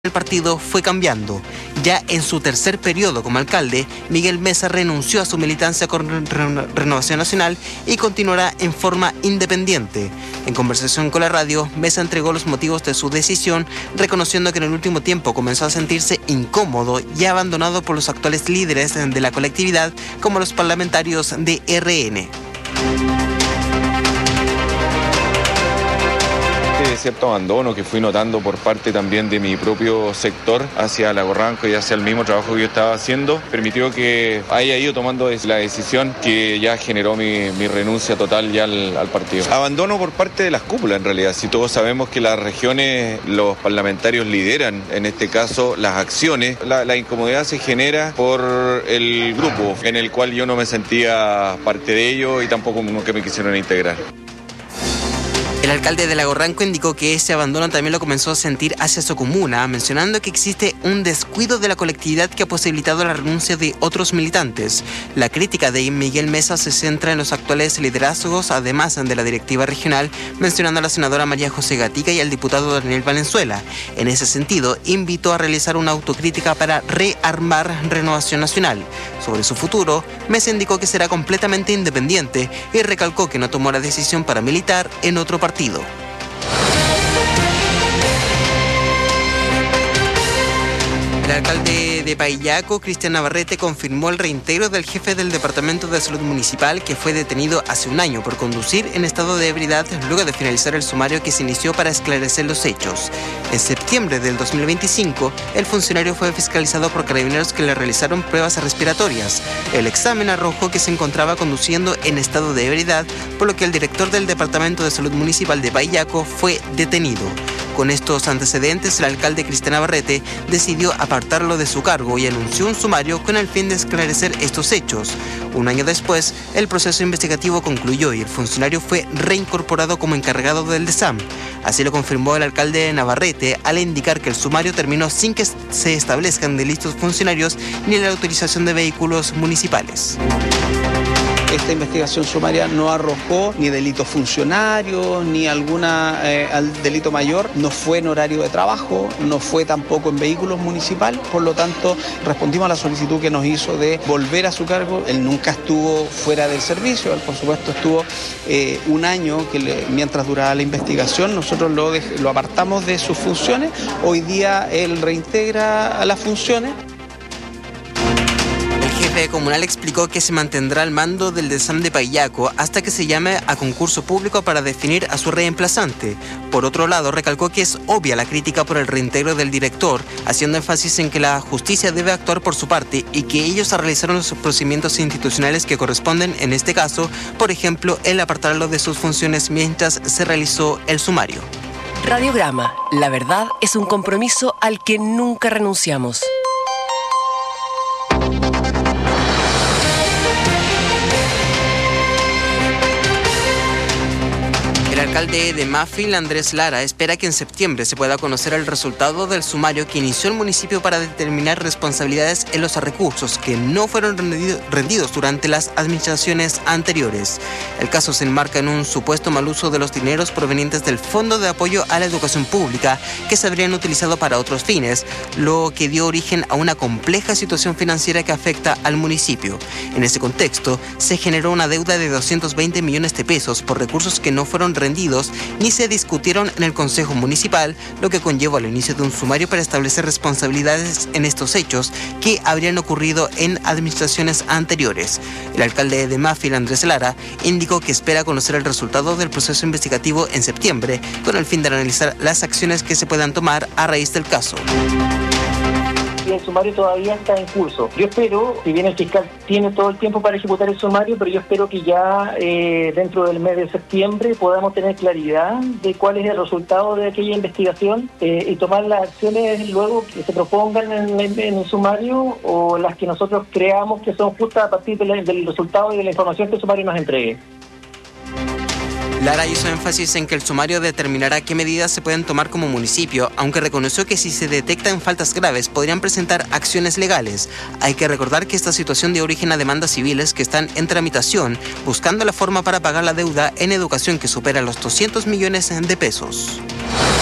El partido fue cambiando. Ya en su tercer periodo como alcalde, Miguel Mesa renunció a su militancia con Renovación Nacional y continuará en forma independiente. En conversación con la radio, Mesa entregó los motivos de su decisión, reconociendo que en el último tiempo comenzó a sentirse incómodo y abandonado por los actuales líderes de la colectividad, como los parlamentarios de RN. Cierto abandono que fui notando por parte también de mi propio sector hacia Lago-Ranco y hacia el mismo trabajo que yo estaba haciendo, permitió que haya ido tomando la decisión que ya generó mi renuncia total ya al partido. Abandono por parte de las cúpulas en realidad. Si todos sabemos que las regiones, los parlamentarios lideran en este caso las acciones, la incomodidad se genera por el grupo en el cual yo no me sentía parte de ello y tampoco que me quisieron integrar. El alcalde de Lago-Ranco indicó que ese abandono también lo comenzó a sentir hacia su comuna, mencionando que existe un descuido de la colectividad que ha posibilitado la renuncia de otros militantes. La crítica de Miguel Mesa se centra en los actuales liderazgos, además de la directiva regional, mencionando a la senadora María José Gatica y al diputado Daniel Valenzuela. En ese sentido, invitó a realizar una autocrítica para rearmar Renovación Nacional. Sobre su futuro, Mesa indicó que será completamente independiente y recalcó que no tomó la decisión para militar en otro partido. El alcalde de Paillaco, Cristian Navarrete, confirmó el reintegro del jefe del Departamento de Salud Municipal, que fue detenido hace un año por conducir en estado de ebriedad luego de finalizar el sumario que se inició para esclarecer los hechos. En septiembre del 2025, el funcionario fue fiscalizado por carabineros que le realizaron pruebas respiratorias. El examen arrojó que se encontraba conduciendo en estado de ebriedad, por lo que el director del Departamento de Salud Municipal de Paillaco fue detenido. Con estos antecedentes, el alcalde Cristian Navarrete decidió apartarlo de su cargo y anunció un sumario con el fin de esclarecer estos hechos. Un año después, el proceso investigativo concluyó y el funcionario fue reincorporado como encargado del DESAM. Así lo confirmó el alcalde Navarrete al indicar que el sumario terminó sin que se establezcan delitos funcionarios ni la autorización de vehículos municipales. Esta investigación sumaria no arrojó ni delitos funcionarios, ni al delito mayor, no fue en horario de trabajo, no fue tampoco en vehículos municipales, por lo tanto respondimos a la solicitud que nos hizo de volver a su cargo. Él nunca estuvo fuera del servicio, él por supuesto estuvo un año mientras duraba la investigación, nosotros lo apartamos de sus funciones, hoy día él reintegra a las funciones. El jefe comunal explicó que se mantendrá al mando del DESAM de Paillaco hasta que se llame a concurso público para definir a su reemplazante. Por otro lado, recalcó que es obvia la crítica por el reintegro del director, haciendo énfasis en que la justicia debe actuar por su parte y que ellos realizaron los procedimientos institucionales que corresponden, en este caso, por ejemplo, el apartarlo de sus funciones mientras se realizó el sumario. Radiograma. La verdad es un compromiso al que nunca renunciamos. El alcalde de Mafil, Andrés Lara, espera que en septiembre se pueda conocer el resultado del sumario que inició el municipio para determinar responsabilidades en los recursos que no fueron rendidos durante las administraciones anteriores. El caso se enmarca en un supuesto mal uso de los dineros provenientes del Fondo de Apoyo a la Educación Pública que se habrían utilizado para otros fines, lo que dio origen a una compleja situación financiera que afecta al municipio. En ese contexto, se generó una deuda de 220 millones de pesos por recursos que no fueron rendidos ni se discutieron en el Consejo Municipal, lo que conllevó al inicio de un sumario para establecer responsabilidades en estos hechos que habrían ocurrido en administraciones anteriores. El alcalde de Mafil, Andrés Lara, indicó que espera conocer el resultado del proceso investigativo en septiembre, con el fin de analizar las acciones que se puedan tomar a raíz del caso. El sumario todavía está en curso. Yo espero, si bien el fiscal tiene todo el tiempo para ejecutar el sumario, pero yo espero que ya dentro del mes de septiembre podamos tener claridad de cuál es el resultado de aquella investigación y tomar las acciones luego que se propongan en el sumario o las que nosotros creamos que son justas a partir del resultado y de la información que el sumario nos entregue. Lara hizo énfasis en que el sumario determinará qué medidas se pueden tomar como municipio, aunque reconoció que si se detectan faltas graves podrían presentar acciones legales. Hay que recordar que esta situación dio origen a demandas civiles que están en tramitación, buscando la forma para pagar la deuda en educación que supera los 200 millones de pesos.